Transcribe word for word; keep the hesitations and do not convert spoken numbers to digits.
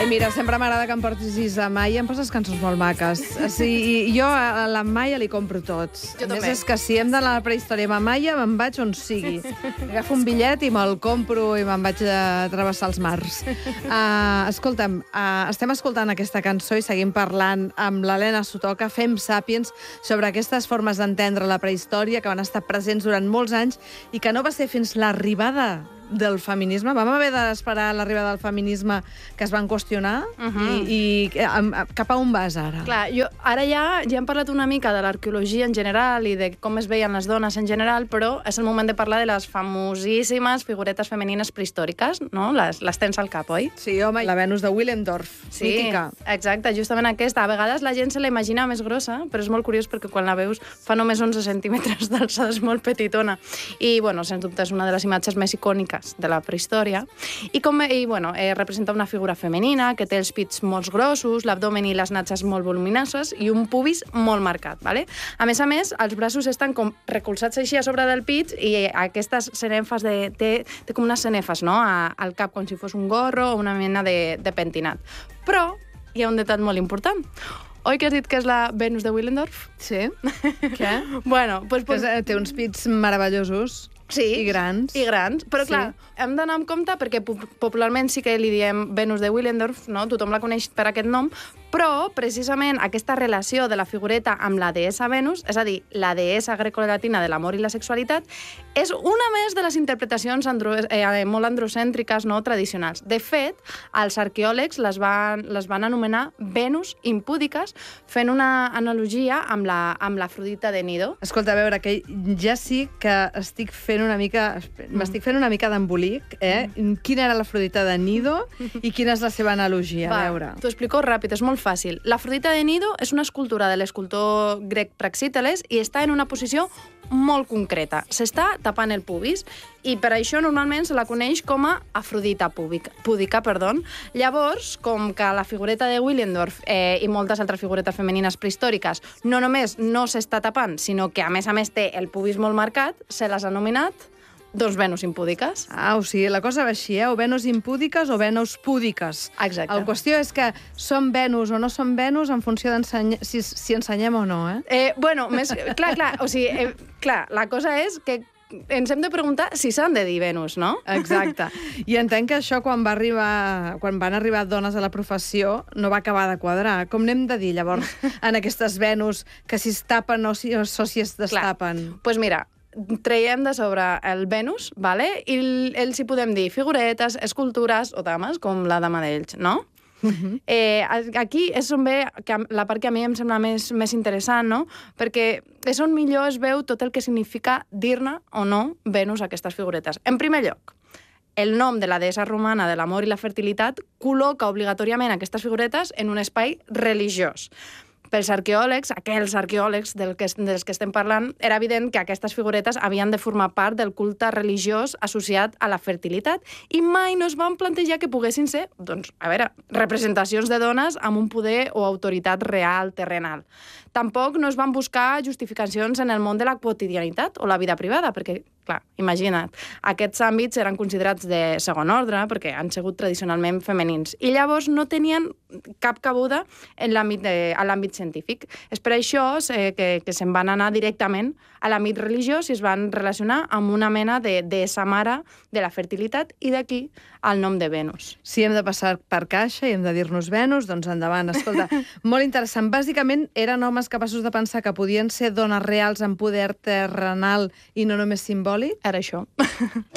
mira, sempre m'agrada que em portis a Maia, em poses cançons molt maques. Sí, jo a la Maia li compro tots. Jo a més, també. és que si hem d'anar a la prehistòria amb la Maia, me'n vaig on sigui. Agafo un bitllet i me'l compro i me'n vaig a travessar els mars. Uh, escolta'm, uh, estem escoltant aquesta cançó i seguim parlant amb l'Helena Sotoca, Fem Sàpiens, sobre aquestes formes d'entendre la prehistòria que van estar presents durant molts anys i que no va ser fins l'arribada del feminisme. Vam haver d'esperar l'arribada del feminisme que es van qüestionar uh -huh. i, i a, a, cap a on vas ara? Clar, jo, ara ja, ja hem parlat una mica de l'arqueologia en general i de com es veien les dones en general, però és el moment de parlar de les famosíssimes figuretes femenines prehistòriques, no? Les, les tens al cap, oi? Sí, home, la Venus de Willendorf, Sí, mítica. exacte, justament aquesta. A vegades la gent se la imagina més grossa, però és molt curiós perquè quan la veus fa només onze centímetres d'alçada, és molt petitona. I, bueno, sens dubte és una de les imatges més icòniques de la prehistòria, i, com, i bueno, eh, representa una figura femenina que té els pits molt grossos, l'abdomen i les natges molt voluminoses i un pubis molt marcat. Vale? A més a més, els braços estan com recolzats així a sobre del pit i aquestes cenefes, de, té, té com unes cenefes, no? A, al cap, com si fos un gorro o una mena de, de pentinat. Però hi ha un detall molt important. Oi que has dit que és la Venus de Willendorf? Sí. Què? Bueno, doncs... Que és, té uns pits meravellosos. Sí, I grans. I grans, però Sí. clar, hem d'anar amb compte perquè popularment sí que li diem Venus de Willendorf, no? Tothom la coneix per aquest nom, però precisament aquesta relació de la figureta amb la deessa Venus, és a dir, la deessa grecolatina de l'amor i la sexualitat, és una més de les interpretacions andro eh, molt androcèntriques, no tradicionals. De fet, els arqueòlegs les van, les van anomenar Venus impúdiques, fent una analogia amb la, amb l'Afrodita de Nido. Escolta, a veure, que ja sí que estic fent una mica... M'estic fent una mica d'embolic, eh? Quina era l'Afrodita de Nido i quina és la seva analogia? A veure. T'ho explico ràpid, és molt fàcil. L'Afrodita de Nido és una escultura de l'escultor grec Praxíteles i està en una posició molt concreta. S'està tapant el pubis i per això normalment se la coneix com a Afrodita púdica. púdica perdó. Llavors, com que la figureta de Willendorf eh, i moltes altres figuretes femenines prehistòriques no només no s'està tapant, sinó que a més a més té el pubis molt marcat, se les ha nominat doncs Venus impúdiques. Ah, o sigui, la cosa va així, eh? O Venus impúdiques o Venus púdiques. Exacte. La qüestió és que som Venus o no som Venus en funció d'ensenyar si, si ensenyem o no, eh? Eh, bueno, més, clar, clar, o sigui, eh, clar, la cosa és que ens hem de preguntar si s'han de dir Venus, no? Exacte. I entenc que això, quan va arribar, quan van arribar dones a la professió, no va acabar de quadrar. Com n'hem de dir, llavors, en aquestes Venus, que si es tapen o si, o si es destapen? Doncs pues mira, traiem de sobre el Venus, vale? I els hi podem dir figuretes, escultures o dames, com la dama d'Elx, no? Uh-huh. eh, aquí és on ve que la part que a mi em sembla més, més interessant, no? Perquè és on millor es veu tot el que significa dir-ne o no Venus a aquestes figuretes. En primer lloc, el nom de la deessa romana de l'amor i la fertilitat col·loca obligatòriament aquestes figuretes en un espai religiós. Pels arqueòlegs, aquells arqueòlegs del que, dels que estem parlant, era evident que aquestes figuretes havien de formar part del culte religiós associat a la fertilitat i mai no es van plantejar que poguessin ser, doncs, a veure, representacions de dones amb un poder o autoritat real, terrenal. Tampoc no es van buscar justificacions en el món de la quotidianitat o la vida privada, perquè, clar, imagina't, aquests àmbits eren considerats de segon ordre perquè han sigut tradicionalment femenins i llavors no tenien cap cabuda en l'àmbit de, a l'àmbit científic. És per això eh, que, que se'n van anar directament a l'àmbit religiós i es van relacionar amb una mena de deessa mare de la fertilitat i d'aquí el nom de Venus. Si hem de passar per caixa i hem de dir-nos Venus, doncs endavant. Escolta, molt interessant. Bàsicament, eren homes capaços de pensar que podien ser dones reals amb poder terrenal i no només simbòlic? Era això.